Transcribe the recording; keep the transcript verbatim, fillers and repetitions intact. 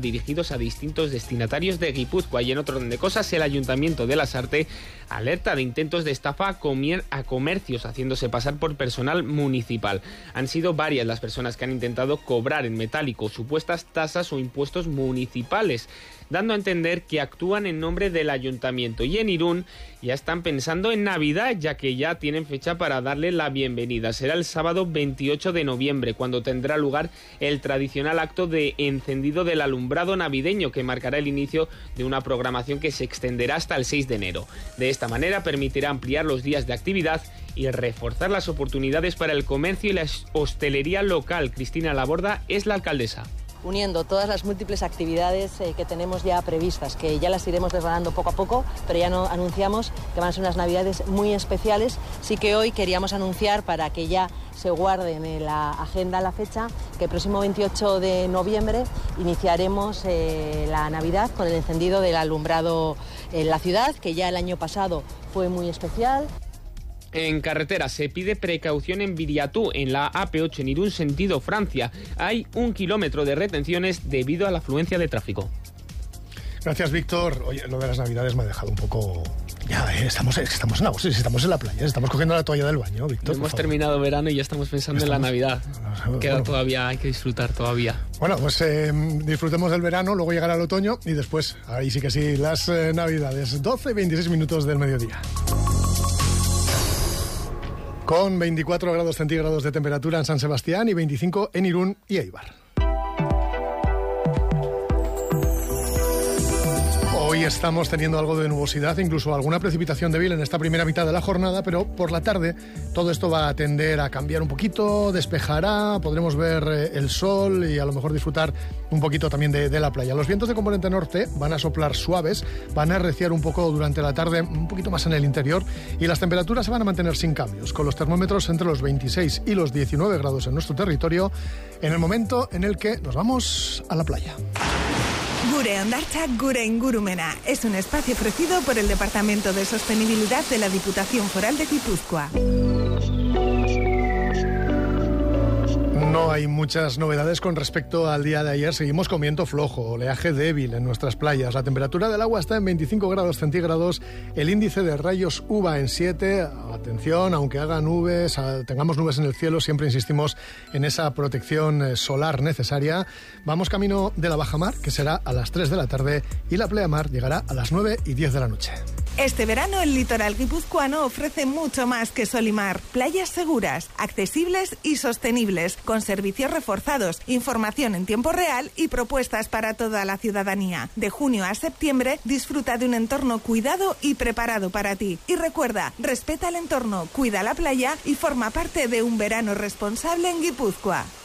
dirigidos a distintos destinatarios de Guipúzcoa. Y en otro orden de cosas, el Ayuntamiento de Lasarte alerta de intentos de estafa a, comier- a comercios haciéndose pasar por personal municipal. Han sido varias las personas que han intentado cobrar en metálico supuestas tasas o impuestos municipales, dando a entender que actúan en nombre del Ayuntamiento. Y en Irún ya están pensando en Navidad, ya que ya tienen fecha para darle la bienvenida. Será el sábado veintiocho de noviembre, cuando tendrá lugar el tradicional acto de encendido del alumbrado navideño, que marcará el inicio de una programación que se extenderá hasta el seis de enero. De esta manera permitirá ampliar los días de actividad y reforzar las oportunidades para el comercio y la hostelería local. Cristina Laborda es la alcaldesa. Uniendo todas las múltiples actividades eh, que tenemos ya previstas, que ya las iremos desgranando poco a poco, pero ya no anunciamos que van a ser unas navidades muy especiales. Sí que hoy queríamos anunciar, para que ya se guarden en la agenda la fecha, que el próximo veintiocho de noviembre iniciaremos eh, la Navidad con el encendido del alumbrado en la ciudad, que ya el año pasado fue muy especial. En carretera se pide precaución en Viriatú, en la A P ocho en Irún, sentido Francia. Hay un kilómetro de retenciones debido a la afluencia de tráfico. Gracias, Víctor. Oye, lo de las Navidades me ha dejado un poco... Ya, eh, estamos, estamos en agosto, estamos en la playa, estamos cogiendo la toalla del baño, Víctor. Hemos terminado verano y ya estamos pensando estamos... en la Navidad. Queda bueno, todavía, hay que disfrutar todavía. Bueno, pues eh, disfrutemos del verano, luego llegará el otoño y después, ahí sí que sí, las eh, Navidades. doce y veintiséis minutos del mediodía. Con veinticuatro grados centígrados de temperatura en San Sebastián y veinticinco en Irún y Eibar. Hoy estamos teniendo algo de nubosidad, incluso alguna precipitación débil en esta primera mitad de la jornada, pero por la tarde todo esto va a tender a cambiar un poquito, despejará, podremos ver el sol y a lo mejor disfrutar un poquito también de, de la playa. Los vientos de componente norte van a soplar suaves, van a arreciar un poco durante la tarde, un poquito más en el interior, y las temperaturas se van a mantener sin cambios, con los termómetros entre los veintiséis y los diecinueve grados en nuestro territorio, en el momento en el que nos vamos a la playa. Gure Ondartza, Gure Ingurumena es un espacio ofrecido por el Departamento de Sostenibilidad de la Diputación Foral de Guipúzcoa. No hay muchas novedades con respecto al día de ayer. Seguimos con viento flojo, oleaje débil en nuestras playas. La temperatura del agua está en veinticinco grados centígrados, el índice de rayos U V A en siete. Atención, aunque haga nubes, tengamos nubes en el cielo, siempre insistimos en esa protección solar necesaria. Vamos camino de la bajamar, que será a las tres de la tarde, y la pleamar llegará a las nueve y diez de la noche. Este verano el litoral guipuzcoano ofrece mucho más que sol y mar. Playas seguras, accesibles y sostenibles, con servicios reforzados, información en tiempo real y propuestas para toda la ciudadanía. De junio a septiembre disfruta de un entorno cuidado y preparado para ti. Y recuerda, respeta el entorno, cuida la playa y forma parte de un verano responsable en Guipúzcoa.